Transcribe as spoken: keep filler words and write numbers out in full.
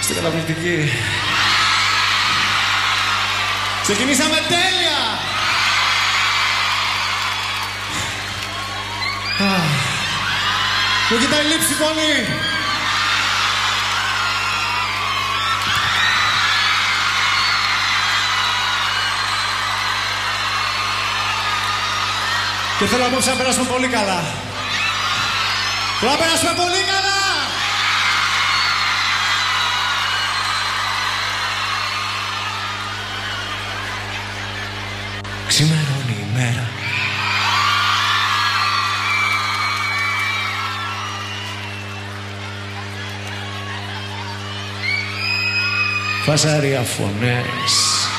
Είστε καταπληκτικοί. Ξεκινήσαμε τέλεια. Μου κοιτάει λήψη πολύ. Και θέλω απόψε να περάσουμε πολύ καλά. Θέλω να περάσουμε πολύ καλά. Ξημερώνει η μέρα. Φασαρία φωνές.